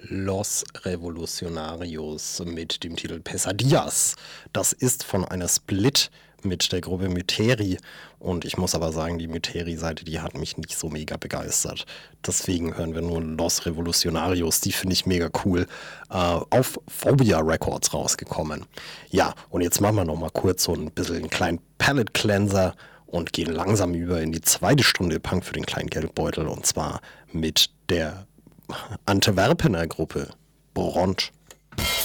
Los Revolucionarios mit dem Titel Pesadillas. Das ist von einer Split mit der Gruppe Myteri und ich muss aber sagen, die Myteri-Seite, die hat mich nicht so mega begeistert. Deswegen hören wir nur Los Revolucionarios, die finde ich mega cool, auf Phobia Records rausgekommen. Ja, und jetzt machen wir nochmal kurz so ein bisschen einen kleinen Palette Cleanser und gehen langsam über in die zweite Stunde Punk für den kleinen Geldbeutel und zwar mit der Antwerpener Gruppe Bront.